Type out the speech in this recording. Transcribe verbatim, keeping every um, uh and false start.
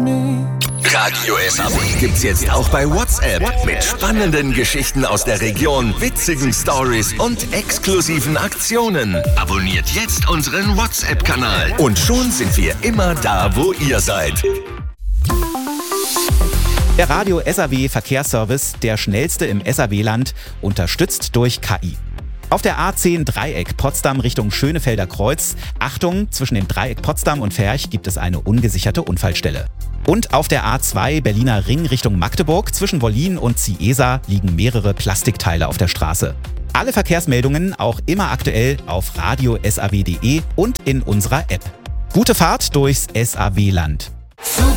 Radio S A W gibt's jetzt auch bei WhatsApp mit spannenden Geschichten aus der Region, witzigen Stories und exklusiven Aktionen. Abonniert jetzt unseren WhatsApp-Kanal und schon sind wir immer da, wo ihr seid. Der Radio S A W Verkehrsservice, der schnellste im S A W-Land, unterstützt durch K I. Auf der A zehn Dreieck Potsdam Richtung Schönefelder Kreuz, Achtung, zwischen dem Dreieck Potsdam und Ferch gibt es eine ungesicherte Unfallstelle. Und auf der A zwei Berliner Ring Richtung Magdeburg zwischen Wollin und Ciesa liegen mehrere Plastikteile auf der Straße. Alle Verkehrsmeldungen auch immer aktuell auf radio s a w punkt d e und in unserer App. Gute Fahrt durchs S A W-Land.